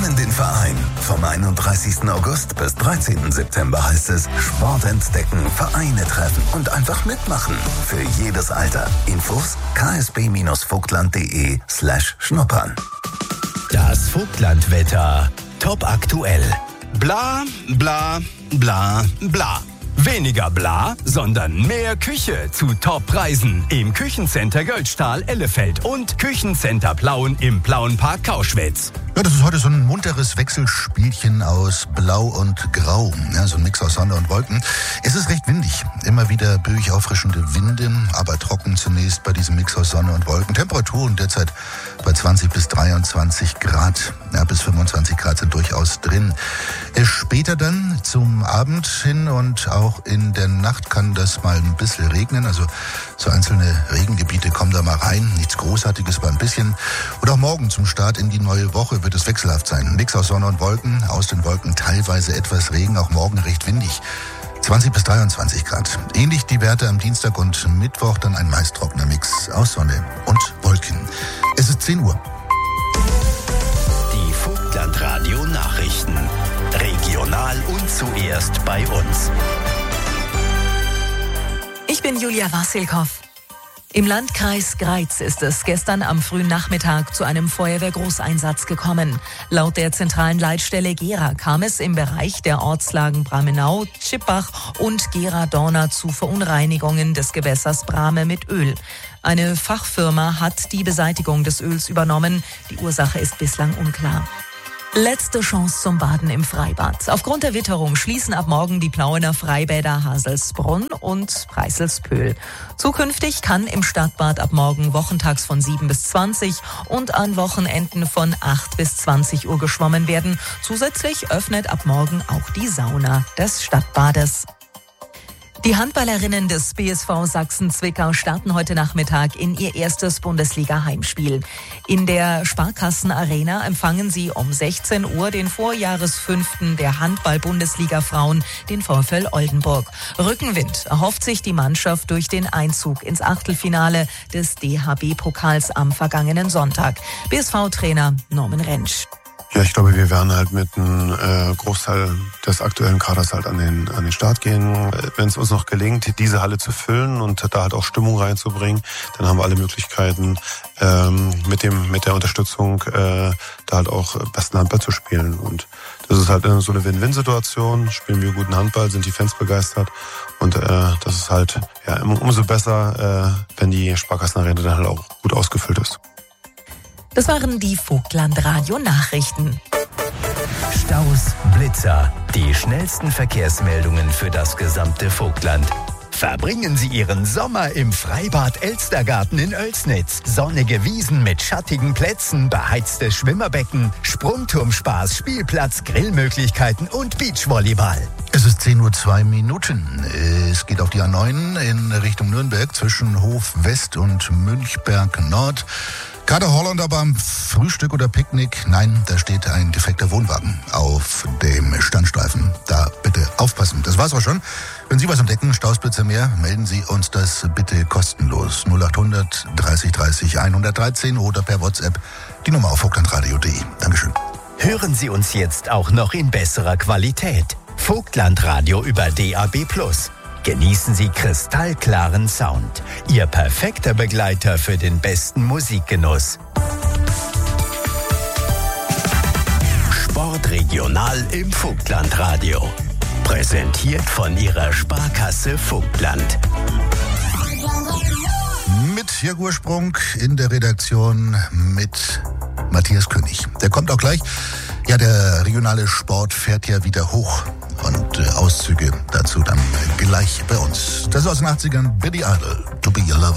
kennen den Verein. Vom 31. August bis 13. September heißt es Sport entdecken, Vereine treffen und einfach mitmachen. Für jedes Alter. Infos ksb-vogtland.de/schnuppern. Das Vogtlandwetter. Top aktuell. Bla, bla, bla, bla. Weniger bla, sondern mehr Küche zu Top-Preisen im Küchencenter Göldstahl, Ellefeld und Küchencenter Plauen im Plauenpark Kauschwitz. Ja, das ist heute so ein munteres Wechselspielchen aus Blau und Grau. Ja, so ein Mix aus Sonne und Wolken. Es ist recht windig. Immer wieder böig auffrischende Winde, aber trocken zunächst bei diesem Mix aus Sonne und Wolken. Temperaturen derzeit bei 20 bis 23 Grad. Ja, bis 25 Grad sind durchaus drin. Später dann zum Abend hin und auch in der Nacht kann das mal ein bisschen regnen. Also so einzelne Regengebiete kommen da mal rein. Nichts Großartiges, aber ein bisschen. Und auch morgen zum Start in die neue Woche wird es wechselhaft sein. Ein Mix aus Sonne und Wolken. Aus den Wolken teilweise etwas Regen. Auch morgen recht windig. 20 bis 23 Grad. Ähnlich die Werte am Dienstag und Mittwoch. Dann ein meist trockener Mix aus Sonne und Wolken. Es ist 10 Uhr. Die Vogtlandradio Nachrichten. Regional und zuerst bei uns. Ich bin Julia Wassilkow. Im Landkreis Greiz ist es gestern am frühen Nachmittag zu einem Feuerwehrgroßeinsatz gekommen. Laut der zentralen Leitstelle Gera kam es im Bereich der Ortslagen Bramenau, Tschippach und Gera-Dorna zu Verunreinigungen des Gewässers Brame mit Öl. Eine Fachfirma hat die Beseitigung des Öls übernommen. Die Ursache ist bislang unklar. Letzte Chance zum Baden im Freibad. Aufgrund der Witterung schließen ab morgen die Plauener Freibäder Haselsbrunn und Preißelspöhl. Zukünftig kann im Stadtbad ab morgen wochentags von 7 bis 20 und an Wochenenden von 8 bis 20 Uhr geschwommen werden. Zusätzlich öffnet ab morgen auch die Sauna des Stadtbades. Die Handballerinnen des BSV Sachsen-Zwickau starten heute Nachmittag in ihr erstes Bundesliga-Heimspiel. In der Sparkassen-Arena empfangen sie um 16 Uhr den Vorjahresfünften der Handball-Bundesliga-Frauen, den VfL Oldenburg. Rückenwind erhofft sich die Mannschaft durch den Einzug ins Achtelfinale des DHB-Pokals am vergangenen Sonntag. BSV-Trainer Norman Rentsch. Ja, ich glaube, wir werden halt mit einem Großteil des aktuellen Kaders halt an den Start gehen. Wenn es uns noch gelingt, diese Halle zu füllen und da halt auch Stimmung reinzubringen, dann haben wir alle Möglichkeiten, mit der Unterstützung da halt auch besten Handball zu spielen. Und das ist halt so eine Win-Win-Situation. Spielen wir guten Handball, sind die Fans begeistert. Und das ist halt ja umso besser, wenn die Sparkassenarena dann halt auch gut ausgefüllt ist. Das waren die Vogtlandradio-Nachrichten. Staus, Blitzer, die schnellsten Verkehrsmeldungen für das gesamte Vogtland. Verbringen Sie Ihren Sommer im Freibad Elstergarten in Oelsnitz. Sonnige Wiesen mit schattigen Plätzen, beheiztes Schwimmerbecken, Sprungturmspaß, Spielplatz, Grillmöglichkeiten und Beachvolleyball. Es ist 10:02 Uhr. Es geht auf die A9 in Richtung Nürnberg zwischen Hof West und Münchberg Nord. Kader Holländer beim Frühstück oder Picknick? Nein, da steht ein defekter Wohnwagen auf dem Standstreifen. Da bitte aufpassen. Das war's auch schon. Wenn Sie was entdecken, Stausblitzer mehr, melden Sie uns das bitte kostenlos. 0800 30 30 113 oder per WhatsApp die Nummer auf vogtlandradio.de. Dankeschön. Hören Sie uns jetzt auch noch in besserer Qualität. Vogtlandradio über DAB+. Genießen Sie kristallklaren Sound. Ihr perfekter Begleiter für den besten Musikgenuss. Sport regional im Vogtlandradio. Präsentiert von Ihrer Sparkasse Vogtland. Mit Jörg Ursprung in der Redaktion mit Matthias König. Der kommt auch gleich. Ja, der regionale Sport fährt ja wieder hoch. Und Auszüge dazu dann gleich bei uns. Das ist aus den 80ern, Billy Idol, To Be Your Lover.